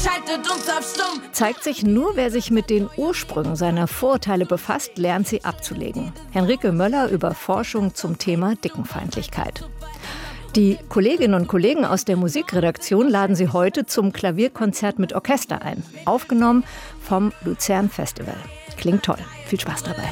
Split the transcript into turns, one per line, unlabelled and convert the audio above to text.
schaltet uns auf stumm.
Zeigt sich, nur wer sich mit den Ursprüngen seiner Vorurteile befasst, lernt sie abzulegen. Henrike Möller über Forschung zum Thema Dickenfeindlichkeit. Die Kolleginnen und Kollegen aus der Musikredaktion laden Sie heute zum Klavierkonzert mit Orchester ein. Aufgenommen vom Luzern Festival. Klingt toll. Viel Spaß dabei.